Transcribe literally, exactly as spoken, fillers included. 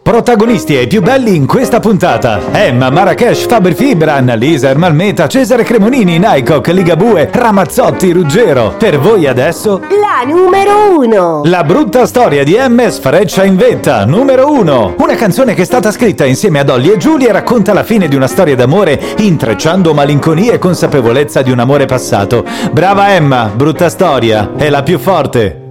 Protagonisti e i più belli in questa puntata: Emma, Marrakesh, Fabri Fibran, Lisa, Ermalmeta, Cesare Cremonini, Nycock, Ligabue, Ramazzotti, Ruggero. Per voi adesso la numero uno. La brutta storia di M. Sfreccia in vetta, numero uno. Una canzone che è stata scritta insieme a Dolly e Giulia e racconta la fine di una storia d'amore, intrecciando malinconia e consapevolezza di un amore passato. Brava Emma, brutta storia, è la più forte.